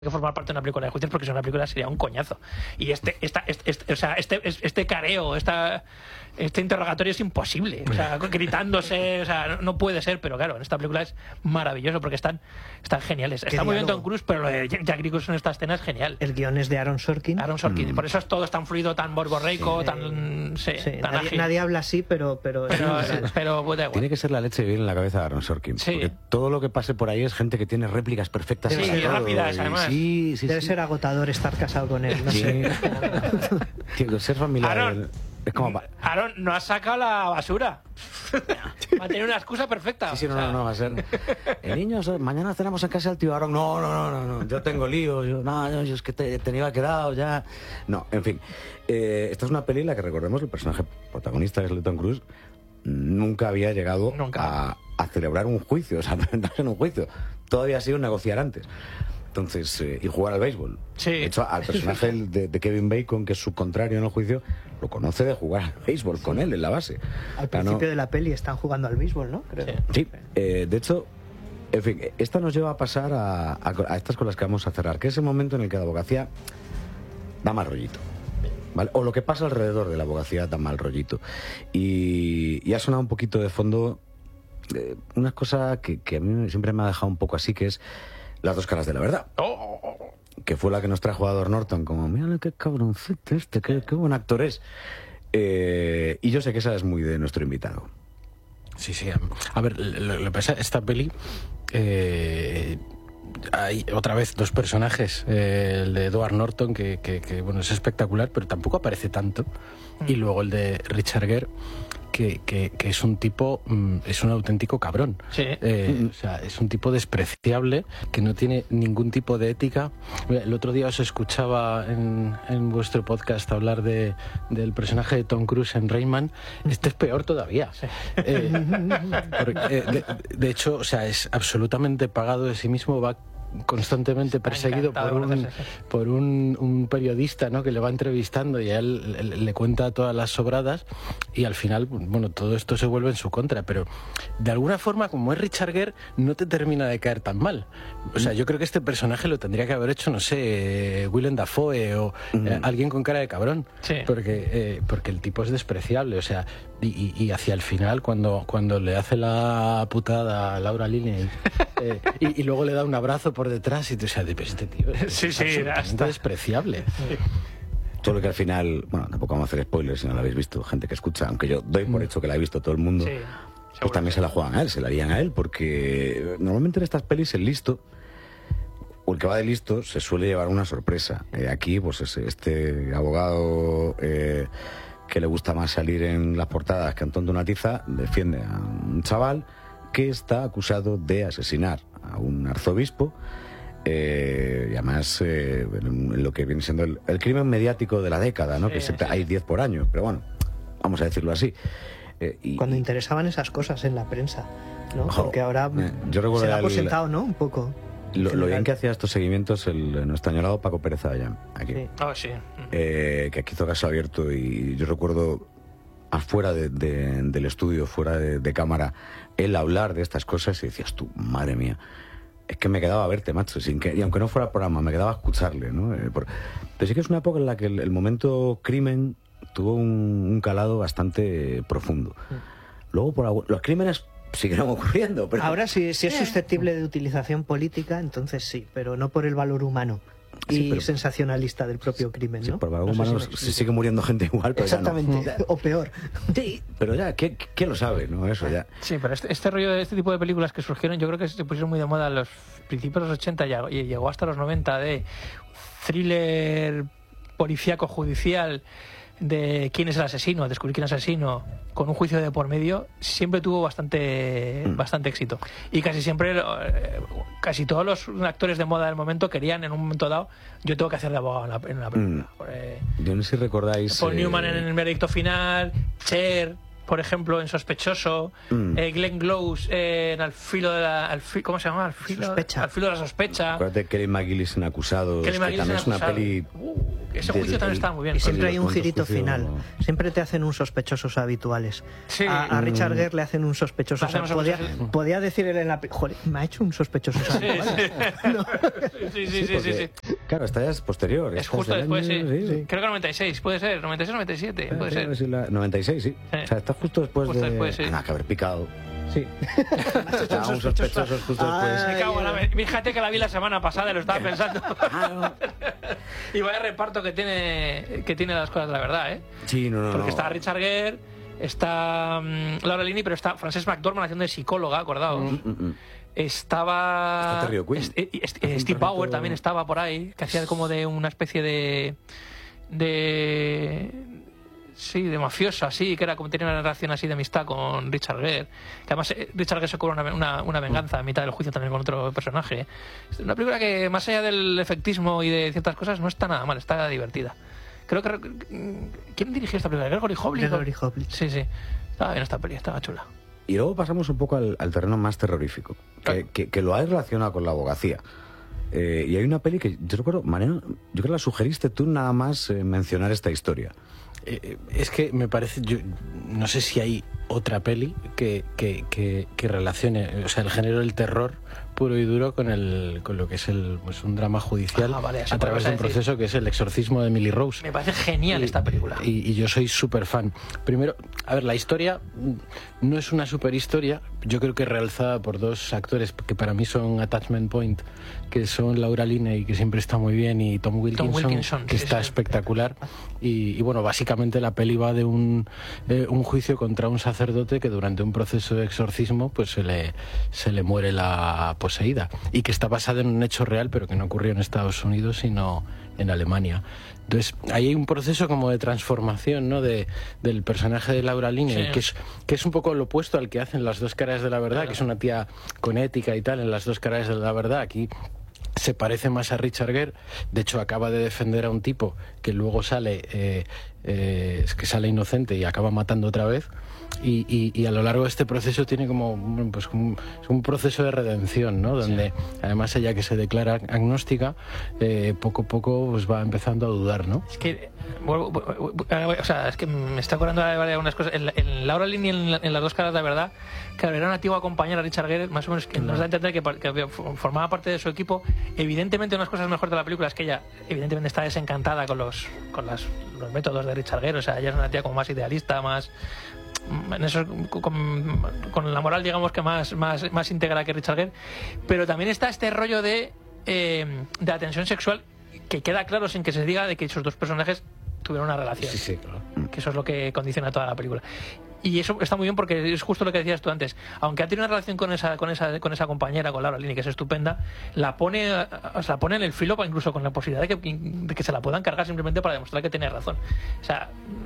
que formar parte de una película de juicios, porque si no una película sería un coñazo. Y este careo, este interrogatorio es imposible, o sea, gritándose, o sea, no puede ser, pero claro, en esta película es maravilloso porque están geniales. Está muy bien Tom Cruise, pero lo de Jack Nicholson en esta escena es genial. El guion es de Aaron Sorkin. Por eso es todo tan fluido, tan borborreico, tan ágil. Nadie habla así, pero da igual. Tiene que ser la leche bien en la cabeza de Aaron Sorkin, porque todo lo que pase por ahí es gente que tiene réplicas perfectas. Sí, y rápidas, además. Debe ser agotador estar casado con él, no sé. Ser familiar. Aaron, es como... Aaron, no has sacado la basura. Va a tener una excusa perfecta. Sí, no, va a ser. Niños, mañana cenamos en casa del tío Aaron. No, yo tengo lío. Yo es que tenía quedado ya. No, en fin. Esta es una peli en la que recordemos el personaje protagonista, que es Tom Cruise, nunca había llegado a celebrar un juicio, o sea, a presentarse en un juicio. Todavía ha sido negociar antes. Entonces, y jugar al béisbol. Sí. De hecho, al personaje de Kevin Bacon, que es su contrario en el juicio, lo conoce de jugar al béisbol con él en la base. Al principio de la peli están jugando al béisbol, ¿no? Creo. Sí. De hecho, en fin, esta nos lleva a pasar a estas con las que vamos a cerrar, que es el momento en el que la abogacía da mal rollito. ¿Vale? O lo que pasa alrededor de la abogacía da mal rollito. Y ha sonado un poquito de fondo una cosa que a mí siempre me ha dejado un poco así, que es Las dos caras de la verdad. Que fue la que nos trajo a Edward Norton, como, mira qué cabroncete qué buen actor es. Y yo sé que esa es muy de nuestro invitado. Sí. A ver, lo que pasa, esta peli... hay otra vez dos personajes, el de Edward Norton que bueno, es espectacular, pero tampoco aparece tanto, y luego el de Richard Gere, que es un tipo, es un auténtico cabrón. Sí. O sea, es un tipo despreciable, que no tiene ningún tipo de ética. El otro día os escuchaba en vuestro podcast hablar del personaje de Tom Cruise en Rayman. Este es peor todavía. Sí. De hecho, o sea, es absolutamente pagado de sí mismo, va constantemente perseguido por un periodista, ¿no?, que le va entrevistando y a él le cuenta todas las sobradas, y al final, bueno, todo esto se vuelve en su contra, pero de alguna forma, como es Richard Gere, no te termina de caer tan mal. O sea, yo creo que este personaje lo tendría que haber hecho, no sé, Willem Dafoe o alguien con cara de cabrón, porque el tipo es despreciable, o sea, y hacia el final, cuando le hace la putada a Laura Linney y luego le da un abrazo por detrás, y tú, o sea, este tío es absolutamente despreciable. Todo lo que al final, bueno, tampoco vamos a hacer spoilers si no lo habéis visto, gente que escucha, aunque yo doy por hecho que la ha visto todo el mundo, pues también se la juegan a él, se la harían a él, porque normalmente en estas pelis el listo, o el que va de listo, se suele llevar una sorpresa. Aquí, pues este abogado que le gusta más salir en las portadas que Antón de una tiza, defiende a un chaval que está acusado de asesinar a un arzobispo, y además en lo que viene siendo el crimen mediático de la década, ¿no? Hay 10 por año, pero bueno, vamos a decirlo así. Cuando interesaban esas cosas en la pprensa, ¿no? Porque ahora yo se la ha presentado, ¿no? Un poco. Lo bien que hacía estos seguimientos nuestro añorado Paco Pérez Ayán, aquí. Sí. Que aquí hizo caso abierto, y yo recuerdo afuera del estudio, fuera de cámara, él hablar de estas cosas, y decías tú, madre mía, es que me quedaba a verte, macho, y aunque no fuera programa, me quedaba a escucharle, ¿no? Pero sí que es una época en la que el momento crimen tuvo un calado bastante profundo. Luego, los crímenes siguieron ocurriendo, pero... Ahora si es susceptible de utilización política, entonces sí, pero no por el valor humano y sensacionalista del propio crimen, ¿no? Sí, por valor humano se sigue muriendo gente igual, pero exactamente, ya no. O peor. Sí, pero ya, ¿quién lo sabe, no? Eso ya. Sí, pero este rollo de este tipo de películas que surgieron, yo creo que se pusieron muy de moda en los principios de los 80 y llegó hasta los 90, de thriller policíaco judicial, de quién es el asesino, descubrir quién es el asesino, con un juicio de por medio, siempre tuvo bastante éxito. Y casi siempre, casi todos los actores de moda del momento querían, en un momento dado, yo tengo que hacer de abogado en una película. Yo no sé si recordáis... Paul Newman en El veredicto final, Cher, por ejemplo, en Sospechoso, Glenn Close en Al filo de la... ¿Cómo se llama? Al filo de la sospecha. Acuérdate de Kelly McGillis en Acusados, que también es una peli... ese juicio también está muy bien. Y siempre hay un girito final. Siempre te hacen un sospechosos habituales. Sí. A Richard Gere le hacen un sospechoso. Podía decir él en la... Joder, me ha hecho un sospechoso habitual. Sí. Claro, esta ya es posterior. Es justo después, sí. Creo que 96, puede ser. 96 o 97, puede ser. 96, sí. O sea, está justo después de... Después, sí. Que haber picado. Sí. Un sospechoso justo después. Me cago en la... Fíjate que la vi la semana pasada y lo estaba pensando. Y vaya reparto que tiene las cosas de la verdad, ¿eh? Sí, no. Porque está Richard Gere, está Laura Linney, pero está Frances McDormand haciendo de psicóloga, acordaos. Estaba Steve Bauer también estaba por ahí, que hacía como de una especie de mafioso, así, que era como tenía una relación así de amistad con Richard Gere, que además Richard Gere se cobra una venganza a mitad del juicio también con otro personaje. Es una película que, más allá del efectismo y de ciertas cosas, no está nada mal, está divertida. Creo que... ¿Quién dirigió esta película? ¿Gregory Hoblit? Gregory Hoblit. Sí. Estaba bien esta peli, estaba chula. Y luego pasamos un poco al terreno más terrorífico, que lo hay relacionado con la abogacía. Y hay una peli que yo recuerdo, Mariano, yo creo que la sugeriste tú nada más mencionar esta historia. Es que me parece, yo no sé si hay otra peli que relacione, o sea, el género del terror puro y duro con lo que es un drama judicial a través de un proceso que es El exorcismo de Emily Rose. Me parece genial esta película. Y yo soy súper fan. Primero, a ver, la historia no es una super historia, yo creo que realzada por dos actores que para mí son attachment point, que son Laura Linney, que siempre está muy bien, y Tom Wilkinson que está espectacular. Y bueno, básicamente la peli va de un juicio contra un sacerdote que durante un proceso de exorcismo pues se le muere la poseída, y que está basada en un hecho real, pero que no ocurrió en Estados Unidos sino en Alemania. Entonces ahí hay un proceso como de transformación, ¿no?, del personaje de Laura Linney, que es un poco lo opuesto al que hacen Las dos caras de la verdad, que es una tía con ética y tal en Las dos caras de la verdad. Aquí se parece más a Richard Gere. De hecho, acaba de defender a un tipo que luego sale inocente y acaba matando otra vez. Y a lo largo de este proceso tiene como un proceso de redención, ¿no? Donde además ella, que se declara agnóstica, poco a poco pues va empezando a dudar, ¿no? Es que es que me está acordando de algunas cosas. En Laura Linney, en Las dos caras de la verdad, claro, era una antigua compañera de Richard Gere, más o menos, que nos da a entender que formaba parte de su equipo. Evidentemente, unas cosas mejores de la película es que ella evidentemente está desencantada con los métodos de Richard Gere. O sea, ella es una tía como más idealista, más en eso, con la moral, digamos, que más íntegra que Richard Gere. Pero también está este rollo de la tensión sexual, que queda claro sin que se diga de que esos dos personajes tuvieron una relación. Sí, claro. Que eso es lo que condiciona toda la película. Y eso está muy bien, porque es justo lo que decías tú antes. Aunque ha tenido una relación con esa compañera, con Laura Linney, que es estupenda, la pone en el filo, incluso con la posibilidad de que se la puedan cargar simplemente para demostrar que tiene razón. O sea,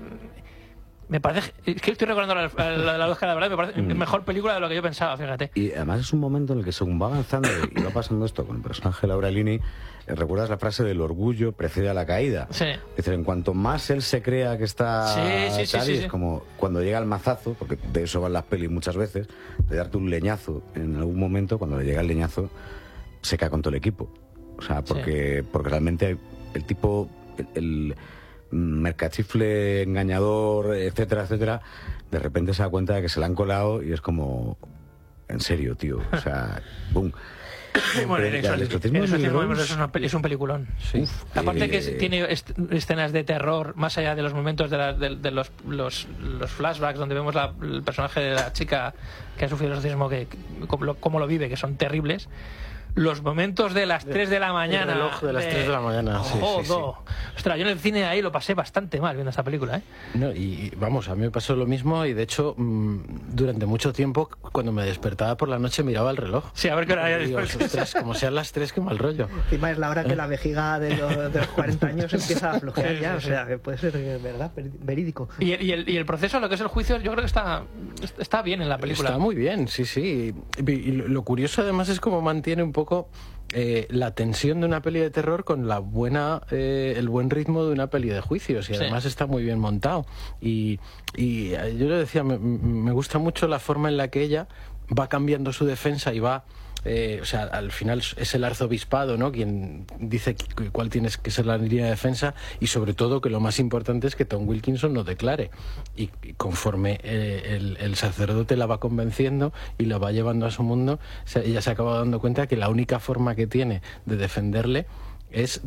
me parece... Es que estoy recordando la dos caras de verdad, me parece mejor película de lo que yo pensaba, fíjate. Y además es un momento en el que, según va avanzando y va pasando esto con el personaje de Laura Linney, ¿recuerdas la frase del orgullo precede a la caída? Sí. Es decir, en cuanto más él se crea que está sí, es como cuando llega el mazazo, porque de eso van las pelis muchas veces, de darte un leñazo en algún momento, cuando le llega el leñazo, se cae con todo el equipo. O sea, porque realmente el tipo... el mercachifle, engañador, etcétera, etcétera, de repente se da cuenta de que se la han colado y es como, en serio, tío, o sea, boom. Bueno, es un peliculón. Sí. Aparte que tiene escenas de terror, más allá de los momentos de los flashbacks donde vemos el personaje de la chica que ha sufrido el exorcismo, cómo lo vive, que son terribles. Los momentos de las 3 de la mañana. El reloj de las 3 de la mañana. Sí. Ostras, yo en el cine ahí lo pasé bastante mal viendo esta película, ¿eh? No, y vamos, a mí me pasó lo mismo, y de hecho, durante mucho tiempo, cuando me despertaba por la noche, miraba el reloj. Sí, a ver qué hora había después. Ostras, como sean las 3, qué mal rollo. Encima es la hora que la vejiga de los 40 años empieza a flojear ya, o sea, que puede ser verdad, verídico. Y el proceso, lo que es el juicio, yo creo que está bien en la película. Está muy bien, sí. Y lo curioso además es cómo mantiene un poco la tensión de una peli de terror con el buen ritmo de una peli de juicios, y además está muy bien montado. Y yo le decía, me gusta mucho la forma en la que ella va cambiando su defensa y va... o sea, al final es el arzobispado, ¿no?, quien dice cuál tiene que ser la línea de defensa, y sobre todo que lo más importante es que Tom Wilkinson no declare, y conforme el sacerdote la va convenciendo y la va llevando a su mundo, ella se acaba dando cuenta que la única forma que tiene de defenderle es